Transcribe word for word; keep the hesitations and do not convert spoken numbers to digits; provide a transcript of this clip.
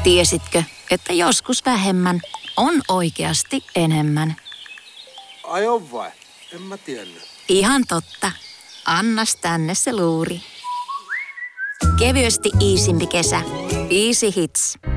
Tiesitkö, että joskus vähemmän on oikeasti enemmän? Ai on vai? En mä tiennyt. Ihan totta. Annas tänne se luuri. Kevyesti iisimpi kesä. Easy Hits.